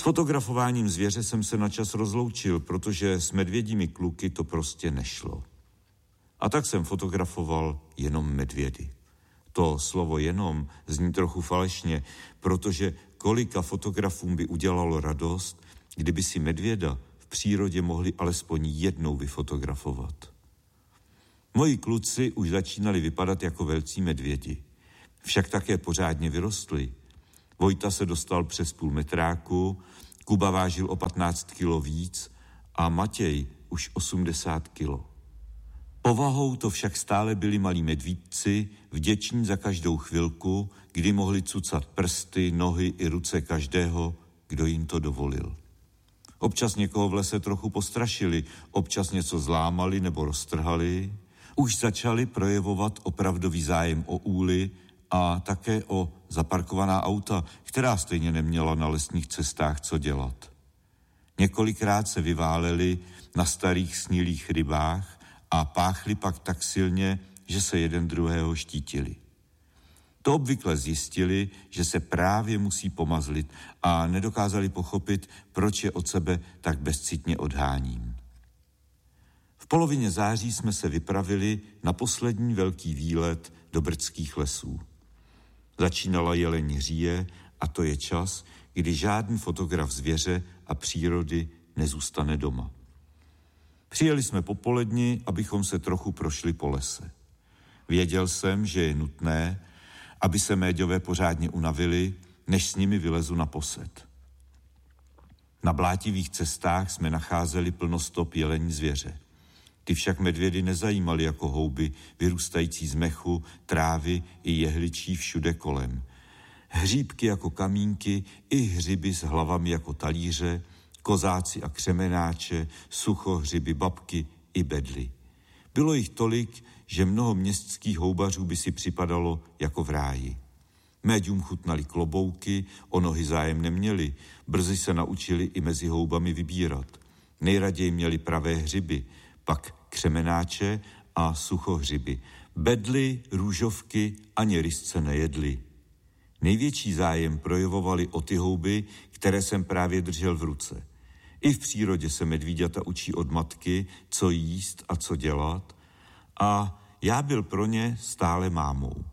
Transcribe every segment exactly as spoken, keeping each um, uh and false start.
fotografováním zvěře jsem se na čas rozloučil, protože s medvědími kluky to prostě nešlo. A tak jsem fotografoval jenom medvědy. To slovo jenom zní trochu falešně, protože kolika fotografům by udělalo radost, kdyby si medvěda v přírodě mohli alespoň jednou vyfotografovat. Moji kluci už začínali vypadat jako velcí medvědi. Však také pořádně vyrostli. Vojta se dostal přes půl metráku, Kuba vážil o patnáct kilo víc a Matěj už osmdesát kilo. Povahou to však stále byli malí medvídci, vděční za každou chvilku, kdy mohli cucat prsty, nohy i ruce každého, kdo jim to dovolil. Občas někoho v lese trochu postrašili, občas něco zlámali nebo roztrhali. Už začali projevovat opravdový zájem o úly a také o zaparkovaná auta, která stejně neměla na lesních cestách co dělat. Několikrát se vyváleli na starých snílých rybách a páchli pak tak silně, že se jeden druhého štítili. To obvykle zjistili, že se právě musí pomazlit a nedokázali pochopit, proč je od sebe tak bezcitně odháním. V polovině září jsme se vypravili na poslední velký výlet do brdských lesů. Začínala jeleň říje a to je čas, kdy žádný fotograf zvěře a přírody nezůstane doma. Přijeli jsme popoledni, abychom se trochu prošli po lese. Věděl jsem, že je nutné, aby se méďové pořádně unavili, než s nimi vylezu na posed. Na blátivých cestách jsme nacházeli plno stop jelení zvěře. Ty však medvědy nezajímaly jako houby, vyrůstající z mechu, trávy i jehličí všude kolem. Hříbky jako kamínky i hřiby s hlavami jako talíře, kozáci a křemenáče, suchohřiby, babky i bedly. Bylo jich tolik, že mnoho městských houbařů by si připadalo jako v ráji. Médium chutnali klobouky, o nohy zájem neměli, brzy se naučili i mezi houbami vybírat. Nejraději měli pravé hřiby, pak křemenáče a suchohřiby. Bedly, růžovky ani rysce nejedli. Největší zájem projevovali o ty houby, které jsem právě držel v ruce. I v přírodě se medvíďata učí od matky, co jíst a co dělat, a já byl pro ně stále mámou.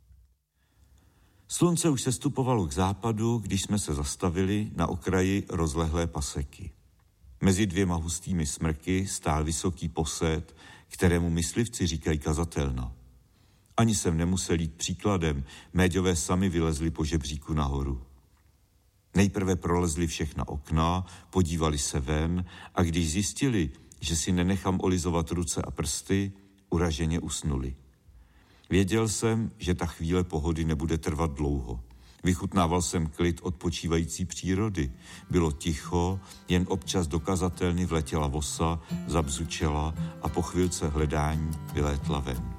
Slunce už se stupovalo k západu, když jsme se zastavili na okraji rozlehlé paseky. Mezi dvěma hustými smrky stál vysoký posed, kterému myslivci říkají kazatelna. Ani jsem nemusel jít příkladem, méďové sami vylezli po žebříku nahoru. Nejprve prolezli všechna okna, podívali se ven a když zjistili, že si nenechám olizovat ruce a prsty, uraženě usnuli. Věděl jsem, že ta chvíle pohody nebude trvat dlouho. Vychutnával jsem klid odpočívající přírody. Bylo ticho, jen občas do kazatelny vletěla vosa, zabzučela a po chvilce hledání vylétla ven.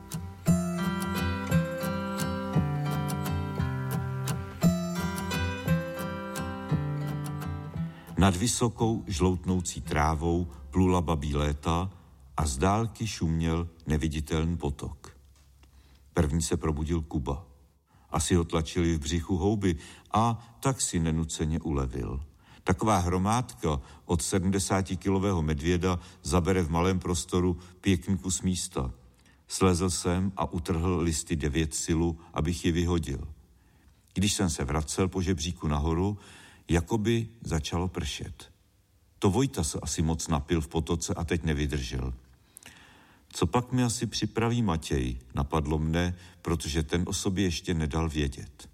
Nad vysokou žloutnoucí trávou plula babí léta a z dálky šuměl neviditelný potok. První se probudil Kuba. Asi ho tlačili v břichu houby a tak si nenuceně ulevil. Taková hromádka od sedmdesátikilového medvěda zabere v malém prostoru pěkný kus místa. Slezl jsem a utrhl listy devět silu, abych je vyhodil. Když jsem se vracel po žebříku nahoru, jakoby začalo pršet. To Vojta se asi moc napil v potoce a teď nevydržel. Co pak mi asi připraví Matěj, napadlo mne, protože ten o sobě ještě nedal vědět.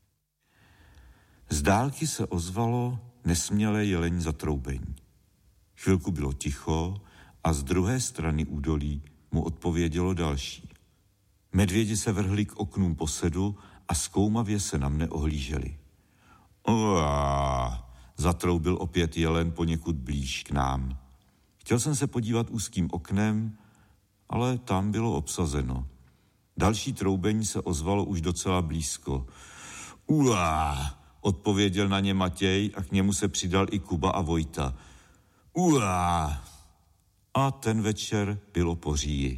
Z dálky se ozvalo nesmělé jelení zatroubení. Chvilku bylo ticho a z druhé strany údolí mu odpovědělo další. Medvědi se vrhli k oknům posedu a zkoumavě se na mne ohlíželi. Uá, zatroubil opět jelen poněkud blíž k nám. Chtěl jsem se podívat úzkým oknem, ale tam bylo obsazeno. Další troubení se ozvalo už docela blízko. Uá, odpověděl na ně Matěj a k němu se přidal i Kuba a Vojta. Uá. A ten večer bylo po říji.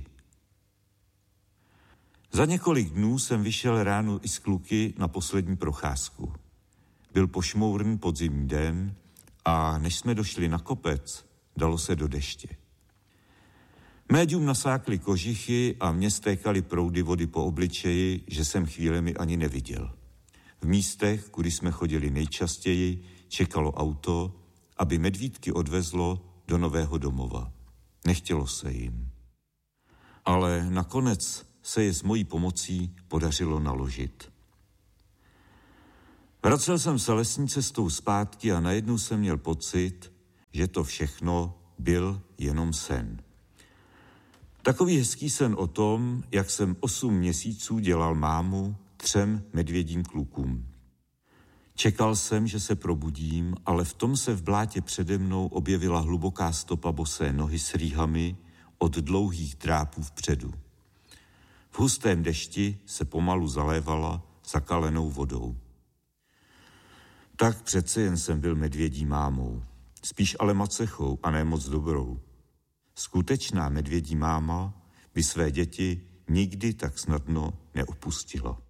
Za několik dnů jsem vyšel ráno i s kluky na poslední procházku. Byl pošmourný podzimní den A než jsme došli na kopec, dalo se do deště. Médium nasákly kožichy a mě stékaly proudy vody po obličeji, že jsem chvílemi ani neviděl. V místech, kudy jsme chodili nejčastěji, čekalo auto, aby medvídky odvezlo do nového domova. Nechtělo se jim. Ale nakonec se je s mojí pomocí podařilo naložit. Vracel jsem se lesní cestou zpátky a najednou jsem měl pocit, že to všechno byl jenom sen. Takový hezký sen o tom, jak jsem osm měsíců dělal mámu třem medvědím klukům. Čekal jsem, že se probudím, ale v tom se v blátě přede mnou objevila hluboká stopa bosé nohy s rýhami od dlouhých drápů vpředu. V hustém dešti se pomalu zalévala zakalenou vodou. Tak přece jen jsem byl medvědí mámou, spíš ale macechou a ne moc dobrou. Skutečná medvědí máma by své děti nikdy tak snadno neopustila.